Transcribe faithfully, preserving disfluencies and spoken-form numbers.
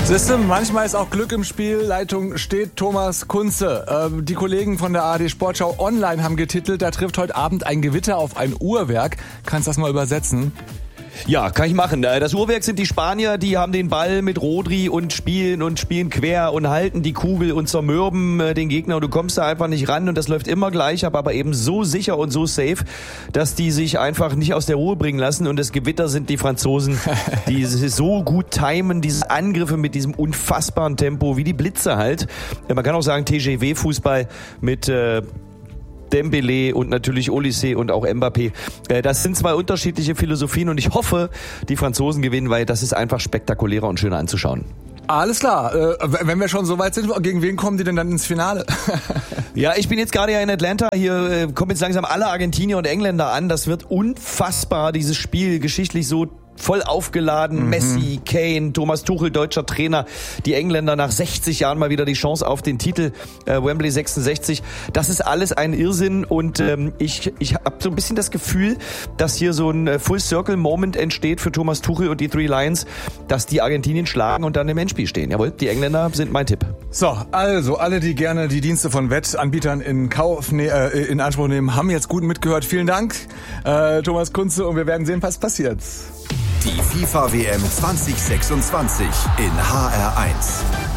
Siehste, manchmal ist auch Glück im Spiel. Leitung steht Thomas Kunze. Ähm, die Kollegen von der A R D Sportschau Online haben getitelt, da trifft heute Abend ein Gewitter auf ein Uhrwerk. Kannst du das mal übersetzen? Ja, kann ich machen. Das Uhrwerk sind die Spanier, die haben den Ball mit Rodri und spielen und spielen quer und halten die Kugel und zermürben den Gegner und du kommst da einfach nicht ran und das läuft immer gleich ab, aber eben so sicher und so safe, dass die sich einfach nicht aus der Ruhe bringen lassen und das Gewitter sind die Franzosen, die so gut timen, diese Angriffe mit diesem unfassbaren Tempo, wie die Blitze halt. Man kann auch sagen T G W-Fußball mit äh, Dembélé und natürlich Olysée und auch Mbappé. Das sind zwei unterschiedliche Philosophien und ich hoffe, die Franzosen gewinnen, weil das ist einfach spektakulärer und schöner anzuschauen. Alles klar. Äh, wenn wir schon so weit sind, gegen wen kommen die denn dann ins Finale? Ja, ich bin jetzt gerade ja in Atlanta. Hier äh, kommen jetzt langsam alle Argentinier und Engländer an. Das wird unfassbar, dieses Spiel geschichtlich so voll aufgeladen. Mhm. Messi, Kane, Thomas Tuchel, deutscher Trainer. Die Engländer nach sechzig Jahren mal wieder die Chance auf den Titel. Äh, Wembley sechsundsechzig. Das ist alles ein Irrsinn und ähm, ich ich habe so ein bisschen das Gefühl, dass hier so ein Full-Circle-Moment entsteht für Thomas Tuchel und die Three Lions, dass die Argentinien schlagen und dann im Endspiel stehen. Jawohl, die Engländer sind mein Tipp. So, also alle, die gerne die Dienste von Wettanbietern in Kauf ne, äh, in Anspruch nehmen, haben jetzt gut mitgehört. Vielen Dank, äh, Thomas Kunze, und wir werden sehen, was passiert. Die FIFA W M zwanzig sechsundzwanzig in H R eins.